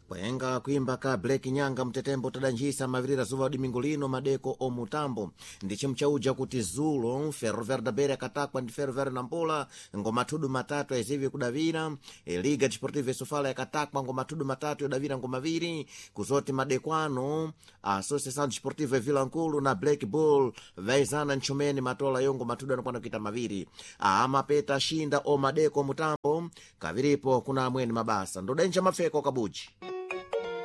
kwenga kuimba ka Black Nyanga mtetembo tadanjisa mavirira zuva domingo lino madeko omutambo ndi chimchauja kuti zulo Ferroviário da Beira akatakwa ndi Ferroviário Nampula ngomatudu matatu azivi kudavira. Liga Desportiva Sofala yakatakwa ngomatudu matatu yodavira ngomaviri kuzoti madekwano Associação Desportiva Vila Nkulu na Black Bull vaizana nchumeni matola yongo matudu anokwana kuita maviri amapeta shinda o madeko mutambo kaviripo kuna amweni mabasa ndodenja mafeko kabuji.